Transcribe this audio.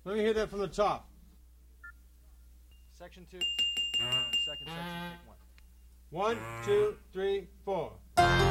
Let me hear that from the top. Section 2. Second section, take 1. 1, 2, 3, 4.